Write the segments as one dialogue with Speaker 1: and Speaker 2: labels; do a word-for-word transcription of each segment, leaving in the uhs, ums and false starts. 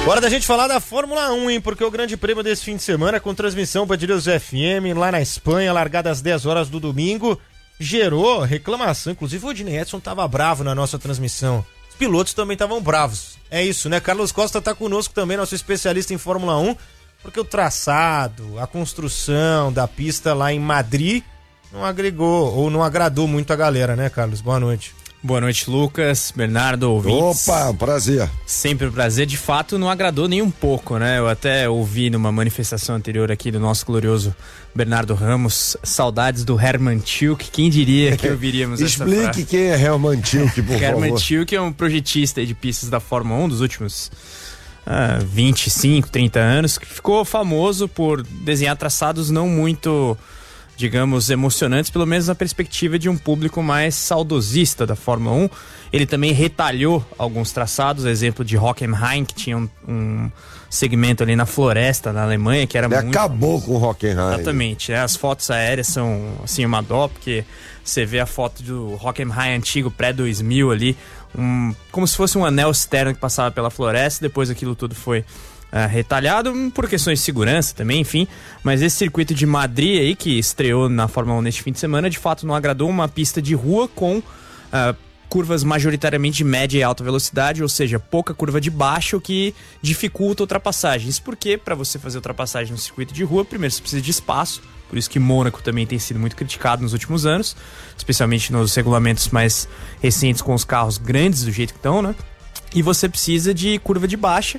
Speaker 1: Hora da gente falar da Fórmula um, hein? Porque o grande prêmio desse fim de semana, com transmissão Band News F M, lá na Espanha, largada às dez horas do domingo, gerou reclamação. Inclusive o Odinei Edson tava bravo na nossa transmissão. Os pilotos também estavam bravos. É isso, né? Carlos Costa tá conosco também, nosso especialista em Fórmula um, porque o traçado, a construção da pista lá em Madrid não agregou, ou não agradou muito a galera, né, Carlos? Boa noite.
Speaker 2: Boa noite, Lucas, Bernardo, ouvintes.
Speaker 3: Opa, prazer.
Speaker 2: Sempre um prazer. De fato, não agradou nem um pouco, né? Eu até ouvi numa manifestação anterior aqui do nosso glorioso Bernardo Ramos, saudades do Hermann Tilke. Quem diria que ouviríamos essa frase?
Speaker 3: Explique quem é Hermann Tilke, por favor.
Speaker 2: Hermann Tilke é um projetista de pistas da Fórmula um dos últimos ah, vinte e cinco, trinta anos, que ficou famoso por desenhar traçados não muito, digamos, emocionantes, pelo menos na perspectiva de um público mais saudosista da Fórmula um. Ele também retalhou alguns traçados, exemplo de Hockenheim, que tinha um, um segmento ali na floresta, na Alemanha, que era
Speaker 3: Ele
Speaker 2: muito...
Speaker 3: acabou com o Hockenheim.
Speaker 2: Exatamente, né? As fotos aéreas são, assim, uma dó, porque você vê a foto do Hockenheim antigo, pré dois mil ali, um, como se fosse um anel externo que passava pela floresta, depois aquilo tudo foi... Uh, retalhado por questões de segurança também, enfim, mas esse circuito de Madrid aí, que estreou na Fórmula um neste fim de semana, de fato não agradou. Uma pista de rua com uh, curvas majoritariamente de média e alta velocidade, ou seja, pouca curva de baixo, que dificulta ultrapassagens. Isso porque, para você fazer ultrapassagem no circuito de rua, primeiro você precisa de espaço, por isso que Mônaco também tem sido muito criticado nos últimos anos, especialmente nos regulamentos mais recentes com os carros grandes do jeito que estão, né? E você precisa de curva de baixa,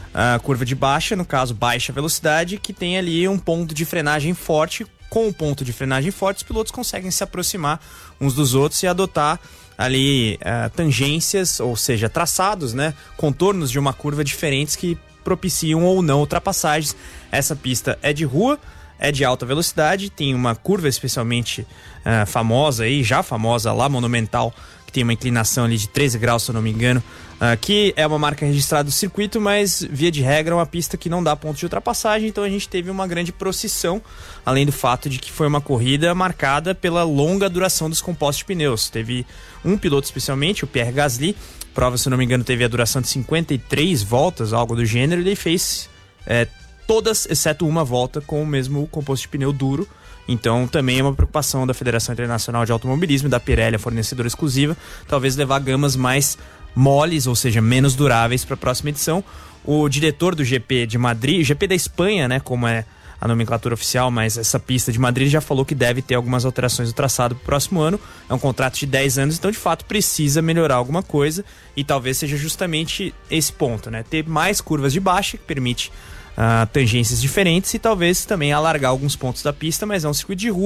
Speaker 2: a curva de baixa, no caso baixa velocidade, que tem ali um ponto de frenagem forte. Com o ponto de frenagem forte, os pilotos conseguem se aproximar uns dos outros e adotar ali uh, tangências, ou seja, traçados, né, contornos de uma curva diferentes que propiciam ou não ultrapassagens. Essa pista é de rua, é de alta velocidade, tem uma curva especialmente uh, famosa aí, já famosa lá, Monumental, que tem uma inclinação ali de treze graus, se eu não me engano, uh, que é uma marca registrada do circuito, mas via de regra é uma pista que não dá ponto de ultrapassagem, então a gente teve uma grande procissão, além do fato de que foi uma corrida marcada pela longa duração dos compostos de pneus. Teve um piloto especialmente, o Pierre Gasly, prova, se eu não me engano, teve a duração de cinquenta e três voltas, algo do gênero, e ele fez é, todas, exceto uma volta, com o mesmo composto de pneu duro. Então também é uma preocupação da Federação Internacional de Automobilismo, da Pirelli, a fornecedora exclusiva, talvez levar gamas mais moles, ou seja, menos duráveis para a próxima edição. O diretor do G P de Madrid, G P da Espanha, né, como é a nomenclatura oficial, mas essa pista de Madrid já falou que deve ter algumas alterações do traçado para o próximo ano. É um contrato de dez anos, então de fato precisa melhorar alguma coisa, e talvez seja justamente esse ponto, né, ter mais curvas de baixa, que permite Uh, tangências diferentes, e talvez também alargar alguns pontos da pista, mas é um circuito de rua.